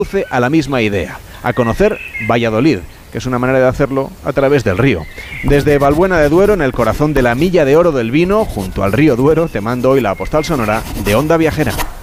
a la misma idea, a conocer Valladolid, que es una manera de hacerlo a través del río. Desde Valbuena de Duero, en el corazón de la milla de oro del vino, junto al río Duero, te mando hoy la postal sonora de Onda Viajera.